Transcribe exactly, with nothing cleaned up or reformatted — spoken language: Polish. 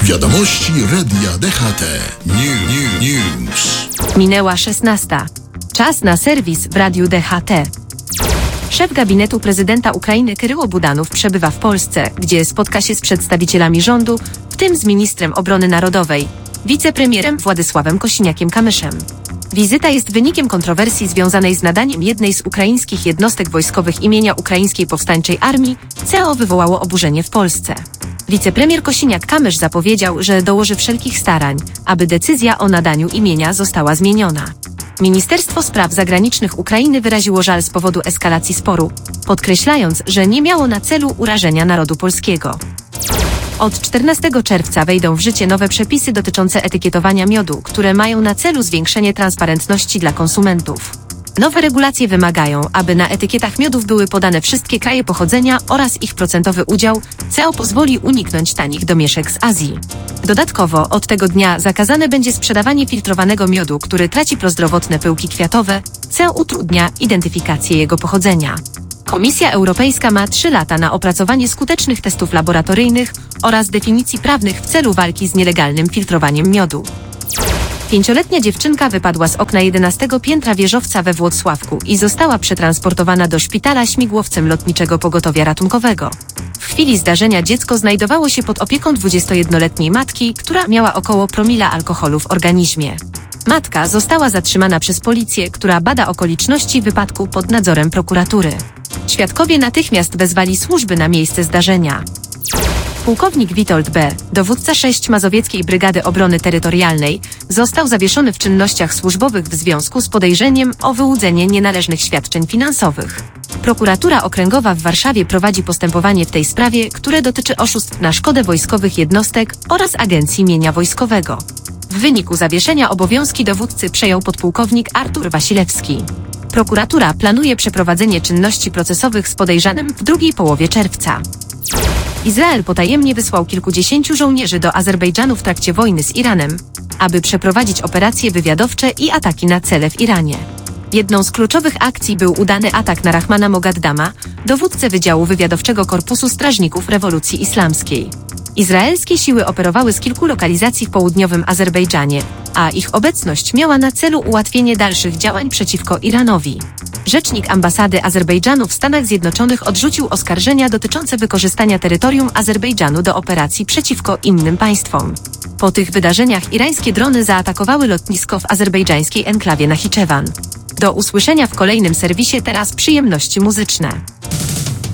Wiadomości Radia D H T. New, new, news. Minęła szesnasta. Czas na serwis w Radiu D H T. Szef gabinetu prezydenta Ukrainy Kyryło Budanow przebywa w Polsce, gdzie spotka się z przedstawicielami rządu, w tym z ministrem obrony narodowej, wicepremierem Władysławem Kosiniakiem-Kamyszem. Wizyta jest wynikiem kontrowersji związanej z nadaniem jednej z ukraińskich jednostek wojskowych imienia Ukraińskiej Powstańczej Armii, co wywołało oburzenie w Polsce. Wicepremier Kosiniak-Kamysz zapowiedział, że dołoży wszelkich starań, aby decyzja o nadaniu imienia została zmieniona. Ministerstwo Spraw Zagranicznych Ukrainy wyraziło żal z powodu eskalacji sporu, podkreślając, że nie miało na celu urażenia narodu polskiego. Od czternastego czerwca wejdą w życie nowe przepisy dotyczące etykietowania miodu, które mają na celu zwiększenie transparentności dla konsumentów. Nowe regulacje wymagają, aby na etykietach miodów były podane wszystkie kraje pochodzenia oraz ich procentowy udział, co pozwoli uniknąć tanich domieszek z Azji. Dodatkowo od tego dnia zakazane będzie sprzedawanie filtrowanego miodu, który traci prozdrowotne pyłki kwiatowe, co utrudnia identyfikację jego pochodzenia. Komisja Europejska ma trzy lata na opracowanie skutecznych testów laboratoryjnych oraz definicji prawnych w celu walki z nielegalnym filtrowaniem miodu. Pięcioletnia dziewczynka wypadła z okna jedenastego piętra wieżowca we Włocławku i została przetransportowana do szpitala śmigłowcem Lotniczego Pogotowia Ratunkowego. W chwili zdarzenia dziecko znajdowało się pod opieką dwudziestojednoletniej matki, która miała około promila alkoholu w organizmie. Matka została zatrzymana przez policję, która bada okoliczności wypadku pod nadzorem prokuratury. Świadkowie natychmiast wezwali służby na miejsce zdarzenia. Pułkownik Witold B., dowódca sześć Mazowieckiej Brygady Obrony Terytorialnej, został zawieszony w czynnościach służbowych w związku z podejrzeniem o wyłudzenie nienależnych świadczeń finansowych. Prokuratura Okręgowa w Warszawie prowadzi postępowanie w tej sprawie, które dotyczy oszustw na szkodę wojskowych jednostek oraz Agencji Mienia Wojskowego. W wyniku zawieszenia obowiązki dowódcy przejął podpułkownik Artur Wasilewski. Prokuratura planuje przeprowadzenie czynności procesowych z podejrzanym w drugiej połowie czerwca. Izrael potajemnie wysłał kilkudziesięciu żołnierzy do Azerbejdżanu w trakcie wojny z Iranem, aby przeprowadzić operacje wywiadowcze i ataki na cele w Iranie. Jedną z kluczowych akcji był udany atak na Rahmana Mogaddama, dowódcę Wydziału Wywiadowczego Korpusu Strażników Rewolucji Islamskiej. Izraelskie siły operowały z kilku lokalizacji w południowym Azerbejdżanie, a ich obecność miała na celu ułatwienie dalszych działań przeciwko Iranowi. Rzecznik ambasady Azerbejdżanu w Stanach Zjednoczonych odrzucił oskarżenia dotyczące wykorzystania terytorium Azerbejdżanu do operacji przeciwko innym państwom. Po tych wydarzeniach irańskie drony zaatakowały lotnisko w azerbejdżańskiej enklawie Nachiczewan. Do usłyszenia w kolejnym serwisie, teraz przyjemności muzyczne.